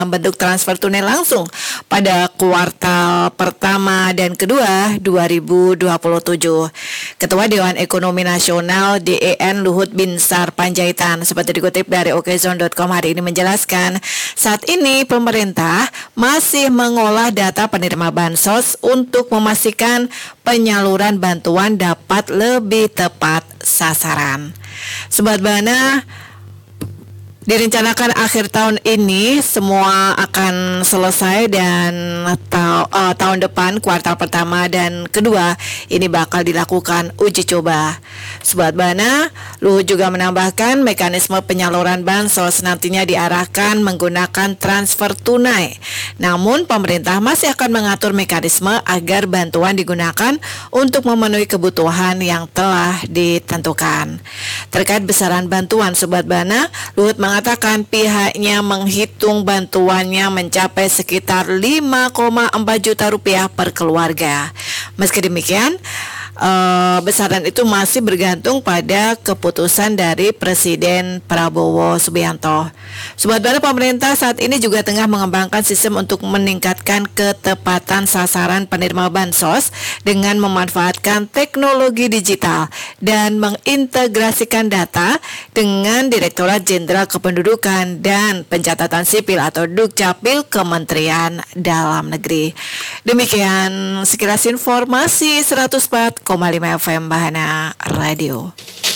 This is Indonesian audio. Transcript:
bentuk transfer tunai langsung pada kuartal pertama dan kedua 2027. Ketua Dewan Ekonomi Nasional DEN Luhut Binsar Panjaitan seperti dikutip dari okezone.com hari ini menjelaskan, saat ini pemerintah masih mengolah data penerima bansos untuk memastikan penyaluran bantuan dapat lebih tepat sasaran. Sobat Bana, direncanakan akhir tahun ini semua akan selesai dan tahun depan kuartal pertama dan kedua ini bakal dilakukan uji coba. Sobat Bana, Luhut juga menambahkan mekanisme penyaluran bansos nantinya diarahkan menggunakan transfer tunai. Namun pemerintah masih akan mengatur mekanisme agar bantuan digunakan untuk memenuhi kebutuhan yang telah ditentukan. Terkait besaran bantuan, Sobat Bana, Luhut mengatakan pihaknya menghitung bantuannya mencapai sekitar 5,4 juta rupiah per keluarga. Meski demikian, besaran itu masih bergantung pada keputusan dari Presiden Prabowo Subianto. Sobat Bana, pemerintah saat ini juga tengah mengembangkan sistem untuk meningkatkan ketepatan sasaran penerima bansos dengan memanfaatkan teknologi digital dan mengintegrasikan data dengan Direktorat Jenderal Kependudukan dan Pencatatan Sipil atau Dukcapil Kementerian Dalam Negeri. Demikian sekilas informasi 104,5 FM Bahana Radio.